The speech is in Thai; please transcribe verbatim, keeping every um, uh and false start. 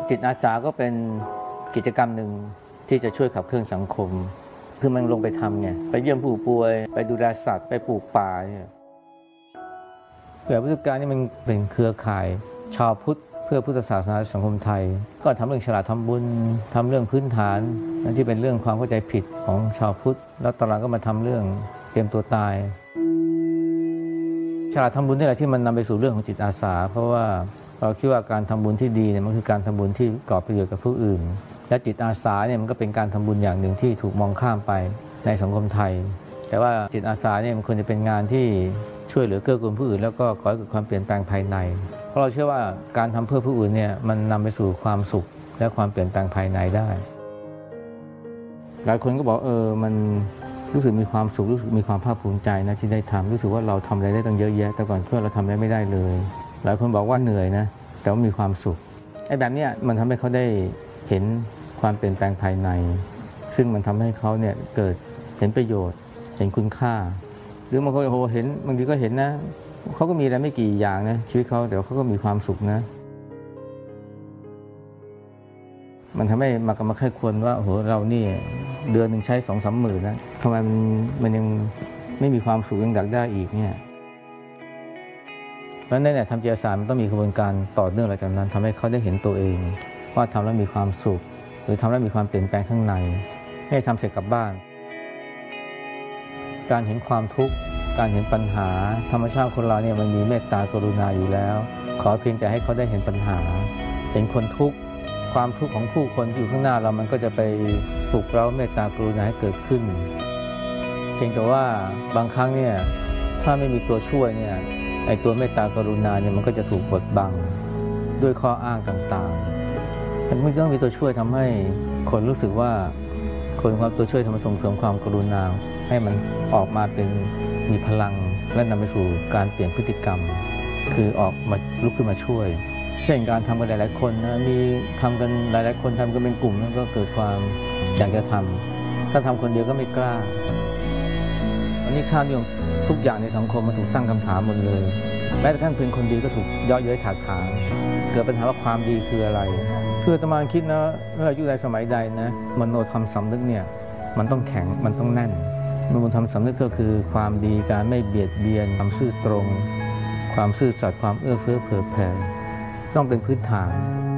จิตอาสาก็เป็นกิจกรรมหนึ่งที่จะช่วยขับเคลื่อนสังคมคือมันลงไปทำไงไปเยี่ยมผู้ป่วยไปดูแลสัตว์ไปปลูกป่าเนี่ยแบบพุทธการนี่มันเป็นเครือข่ายชาวพุทธเพื่อพุทธศาสนาสังคมไทยก็ทำเรื่องฉลาดทำบุญทำเรื่องพื้นฐานนั่นที่เป็นเรื่องความเข้าใจผิดของชาวพุทธแล้วตอนหลังก็มาทำเรื่องเตรียมตัวตายฉลาดทำบุญนี่แหละที่มันนำไปสู่เรื่องของจิตอาสาเพราะว่าเราคิดว่าการทำบุญที่ดีเนี่ยมันคือการทำบุญที่ก่อประโยชน์กับผู้อื่นและจิตอาสาเนี่ยมันก็เป็นการทำบุญอย่างหนึ่งที่ถูกมองข้ามไปในสังคมไทยแต่ว่าจิตอาสาเนี่ยมันควรจะเป็นงานที่ช่วยเหลือเกื้อกูลผู้อื่นแล้วก็ก่อให้เกิดความเปลี่ยนแปลงภายในเพราะเราเชื่อว่าการทำเพื่อผู้อื่นเนี่ยมันนำไปสู่ความสุขและความเปลี่ยนแปลงภายในได้หลายคนก็บอกเออมันรู้สึกมีความสุขรู้สึกมีความภาคภูมิใจนะที่ได้ทำรู้สึกว่าเราทำอะไรได้ตั้งเยอะแยะแต่ก่อนเพื่อเราทำอะไรไม่ได้เลยหลายคนบอกว่าเหนื่อยนะแต่ว่ามีความสุขไอ้แบบเนี้ยมันทำให้เขาได้เห็นความเปลี่ยนแปลงภายในซึ่งมันทำให้เขาเนี่ยเกิดเห็นประโยชน์เห็นคุณค่าหรือบางคนโอ้โหเห็นบางทีก็เห็นนะเขาก็มีอะไรไม่กี่อย่างนะชีวิตเขาแต่ว่าเขาก็มีความสุขนะมันทำให้มากำมาไข้ควรว่าโอ้โหเรานี่เดือนหนึ่งใช้สองสามหมื่นนะทำไมมันมันยังไม่มีความสุขยังอยากได้อีกเนี่ยเพราะฉะนั้นเนี่ยทำจิตอาสามันต้องมีกระบวนการต่อเนื่องอะไรกันนั้นทำให้เขาได้เห็นตัวเองว่าทำแล้วมีความสุขหรือทำแล้วมีความเปลี่ยนแปลงข้างในไม่ทำเสร็จกลับบ้านการเห็นความทุกข์การเห็นปัญหาธรรมชาติคนเราเนี่ยมันมีเมตตากรุณาอยู่แล้วขอเพียงแต่ให้เขาได้เห็นปัญหาเห็นคนทุกข์ความทุกข์ของผู้คนที่อยู่ข้างหน้าเรามันก็จะไปปลุกเร้าเมตตากรุณาให้เกิดขึ้นเพียงแต่ว่าบางครั้งเนี่ยถ้าไม่มีตัวช่วยเนี่ยไอ้ตัวเมตตากรุณาเนี่ยมันก็จะถูกบดบังด้วยข้ออ้างต่างๆมันไม่ต้องมีตัวช่วยทำให้คนรู้สึกว่าคนความตัวช่วยทำให้ส่งเสริมความกรุณาให้มันออกมาเป็นมีพลังและนำไปสู่การเปลี่ยนพฤติกรรมคือออกมาลุกขึ้นมาช่วยเช่นการทำกันหลายๆคนนะมีทำกันหลายๆคนทำกันเป็นกลุ่มแล้วก็เกิดความอยากจะทำถ้าทำคนเดียวก็ไม่กล้าวันนี้ค่านิยมทุกอย่างในสังคมมันถูกตั้งคำถามหมดเลยแม้แต่ท่านเพียงคนดีก็ถูกเยาะเย้ยถากถางเกิดปัญหาว่าความดีคืออะไรเพื่อตมาคิดนะเมื่ออายุใดสมัยใดนะมโนธรรมสำนึกเนี่ยมันต้องแข็งมันต้องแน่นมโนธรรมสำนึกก็คือความดีการไม่เบียดเบียนความซื่อตรงความซื่อสัตย์ความเอื้อเฟื้อเผื่อแผ่ต้องเป็นพื้นฐาน